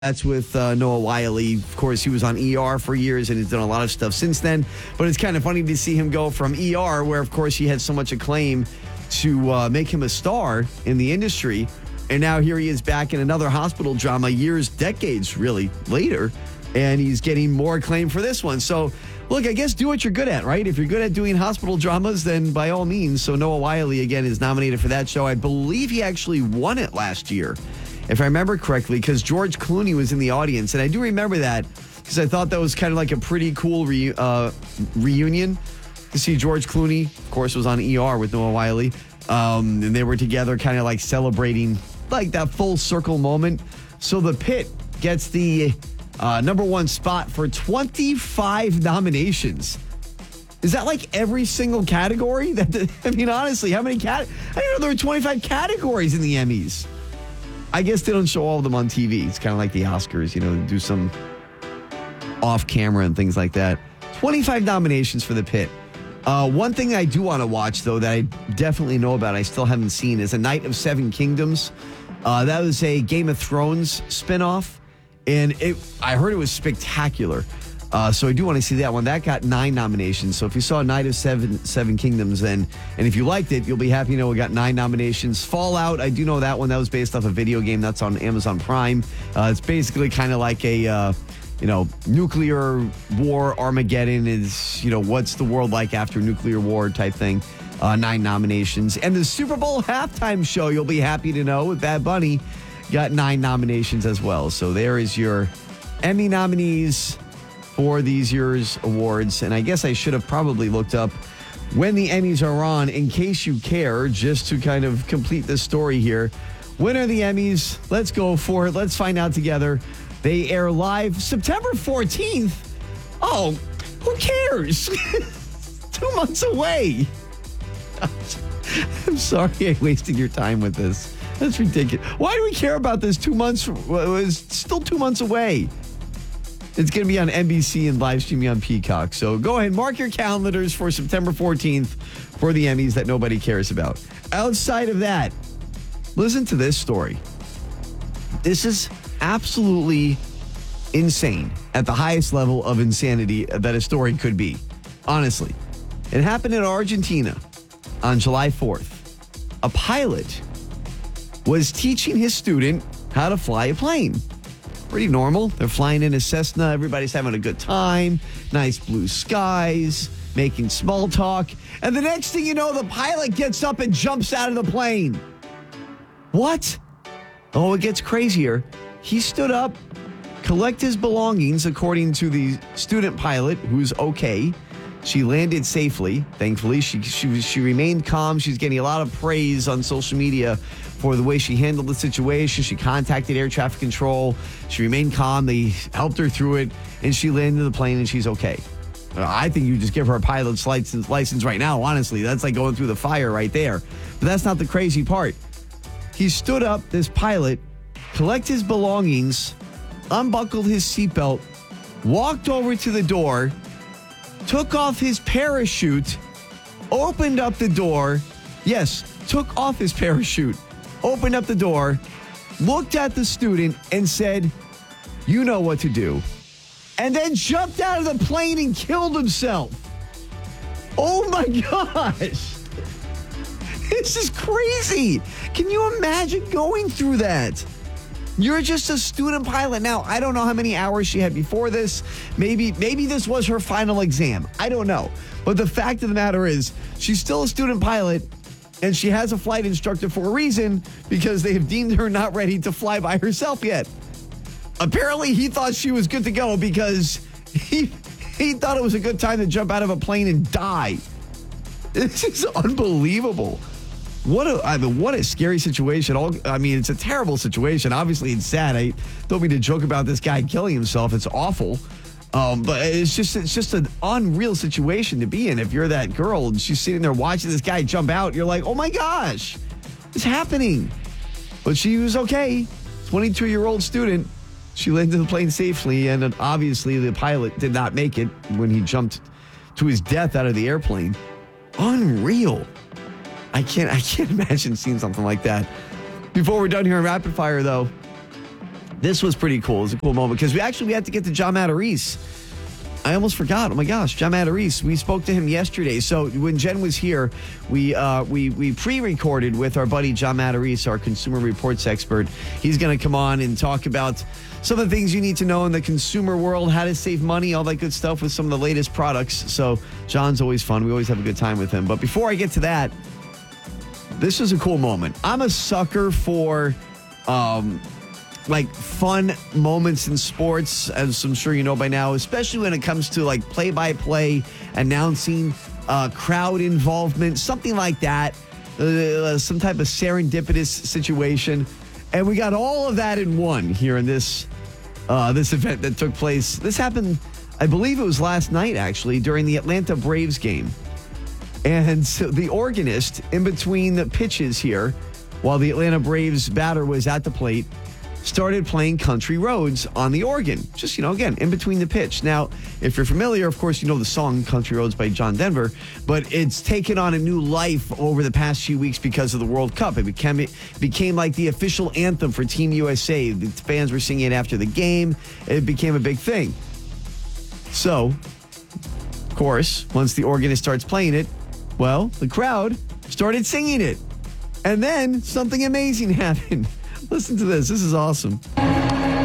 That's with Noah Wyle. Of course, he was on ER for years and has done a lot of stuff since then. But it's kind of funny to see him go from ER, where, of course, he had so much acclaim, to make him a star in the industry. And now here he is back in another hospital drama years, decades, really, later. And he's getting more acclaim for this one. So, look, I guess do what you're good at, right? If you're good at doing hospital dramas, then by all means. So Noah Wyle, again, is nominated for that show. I believe he actually won it last year, if I remember correctly, because George Clooney was in the audience. And I do remember that because I thought that was kind of like a pretty cool reunion to see George Clooney, of course, was on ER with Noah Wyle. And they were together kind of like celebrating like that full circle moment. So The Pit gets the number one spot for 25 nominations. Is that like every single category? I mean, honestly, how many I didn't know there were 25 categories in the Emmys. I guess they don't show all of them on TV. It's kind of like the Oscars, do some off camera and things like that. 25 nominations for The Pit. One thing I do want to watch, though, that I definitely know about, I still haven't seen, is A Night of Seven Kingdoms. That was a Game of Thrones spinoff, and I heard it was spectacular. So I do want to see that one. That got 9 nominations. So if you saw A Night of Seven Kingdoms, then, and if you liked it, you'll be happy to know we got 9 nominations. Fallout, I do know that one. That was based off a video game that's on Amazon Prime. It's basically kind of like a, nuclear war Armageddon is, what's the world like after nuclear war type thing. 9 nominations. And the Super Bowl halftime show, you'll be happy to know, with Bad Bunny, got 9 nominations as well. So there is your Emmy nominees for these year's awards. And I guess I should have probably looked up when the Emmys are on, in case you care, just to kind of complete this story here. When are the Emmys? Let's go for it. Let's find out together. They air live September 14th. Oh, who cares? 2 months away. I'm sorry I wasted your time with this. That's ridiculous. Why do we care about this 2 months? It was still 2 months away. It's going to be on NBC and live streaming on Peacock. So go ahead, mark your calendars for September 14th for the Emmys that nobody cares about. Outside of that, listen to this story. This is absolutely insane at the highest level of insanity that a story could be. Honestly, it happened in Argentina on July 4th. A pilot was teaching his student how to fly a plane. Pretty normal. They're flying in a Cessna. Everybody's having a good time. Nice blue skies, making small talk. And the next thing you know, the pilot gets up and jumps out of the plane. What? Oh, it gets crazier. He stood up, collected his belongings, according to the student pilot, who's okay. She landed safely, thankfully. She remained calm. She's getting a lot of praise on social media for the way she handled the situation. She contacted air traffic control. She remained calm. They helped her through it, and she landed the plane, and she's okay. I think you just give her a pilot's license right now, honestly. That's like going through the fire right there. But that's not the crazy part. He stood up, this pilot, collected his belongings, unbuckled his seatbelt, walked over to the door, took off his parachute, opened up the door. Yes, took off his parachute, opened up the door, looked at the student and said, "You know what to do." And then jumped out of the plane and killed himself. Oh my gosh. This is crazy. Can you imagine going through that? You're just a student pilot. Now, I don't know how many hours she had before this. Maybe this was her final exam. I don't know. But the fact of the matter is, she's still a student pilot, and she has a flight instructor for a reason, because they have deemed her not ready to fly by herself yet. Apparently, he thought she was good to go because he thought it was a good time to jump out of a plane and die. This is unbelievable. What a scary situation. It's a terrible situation. Obviously, it's sad. I don't mean to joke about this guy killing himself. It's awful. But it's just an unreal situation to be in. If you're that girl and she's sitting there watching this guy jump out, you're like, oh my gosh, it's happening. But she was okay. 22-year-old student. She landed the plane safely, and obviously the pilot did not make it when he jumped to his death out of the airplane. Unreal. I can't imagine seeing something like that. Before we're done here in Rapid Fire, though, This was pretty cool. It was a cool moment because we had to get to John Matarese. I almost forgot. Oh my gosh, John Matarese. We spoke to him yesterday. So when Jen was here, we pre-recorded with our buddy John Matarese, our consumer reports expert. He's going to come on and talk about some of the things you need to know in the consumer world, how to save money, all that good stuff with some of the latest products. So John's always fun. We always have a good time with him. But before I get to that, this was a cool moment. I'm a sucker for like fun moments in sports, as I'm sure you know by now, especially when it comes to like play-by-play announcing, crowd involvement, something like that, some type of serendipitous situation. And we got all of that in one here in this event that took place. This happened, I believe it was last night, actually, during the Atlanta Braves game. And so the organist, in between the pitches here, while the Atlanta Braves batter was at the plate, started playing Country Roads on the organ. Just, again, in between the pitch. Now, if you're familiar, of course, you know the song Country Roads by John Denver, but it's taken on a new life over the past few weeks because of the World Cup. It became like the official anthem for Team USA. The fans were singing it after the game. It became a big thing. So, of course, once the organist starts playing it, well, the crowd started singing it. And then something amazing happened. Listen to this. This is awesome.